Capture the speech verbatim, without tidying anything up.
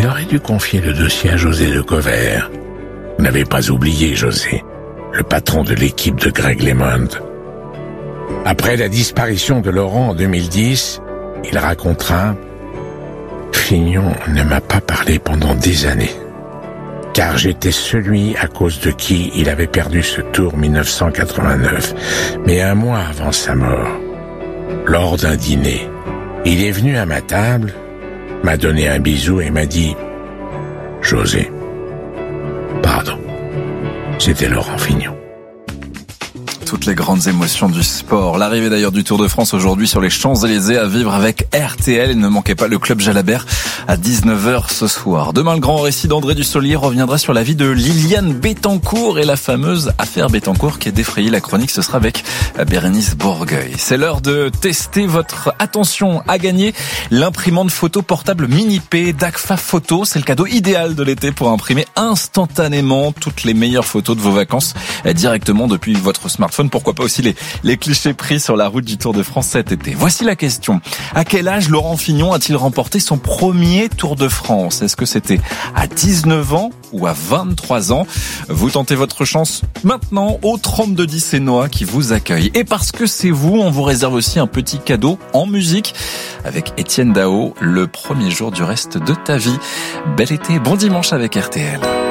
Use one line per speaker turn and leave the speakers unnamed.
aurait dû confier le dossier à José de Covert. Vous n'avez pas oublié José, le patron de l'équipe de Greg LeMond. Après la disparition de Laurent en deux mille dix, il racontera « Fignon ne m'a pas parlé pendant des années, car j'étais celui à cause de qui il avait perdu ce Tour mille neuf cent quatre-vingt-neuf. Mais un mois avant sa mort, lors d'un dîner, il est venu à ma table, m'a donné un bisou et m'a dit « José, pardon, c'était Laurent Fignon ».
Toutes les grandes émotions du sport. L'arrivée d'ailleurs du Tour de France aujourd'hui sur les Champs-Élysées à vivre avec R T L. Et ne manquez pas le Club Jalabert à dix-neuf heures ce soir. Demain, le grand récit d'André Dussolier reviendra sur la vie de Liliane Bettencourt et la fameuse affaire Bettencourt qui a défrayé la chronique. Ce sera avec Bérénice Bourgueil. C'est l'heure de tester votre attention à gagner l'imprimante photo portable Mini-P d'Agfa Photo. C'est le cadeau idéal de l'été pour imprimer instantanément toutes les meilleures photos de vos vacances directement depuis votre smartphone. Pourquoi pas aussi les, les clichés pris sur la route du Tour de France cet été. Voici la question. À quel âge Laurent Fignon a-t-il remporté son premier Tour de France? Est-ce que c'était à dix-neuf ans ou à vingt-trois ans? Vous tentez votre chance maintenant au trente-deux dix, c'est Noah qui vous accueille. Et parce que c'est vous, on vous réserve aussi un petit cadeau en musique avec Étienne Dao, le premier jour du reste de ta vie. Bel été, bon dimanche avec R T L.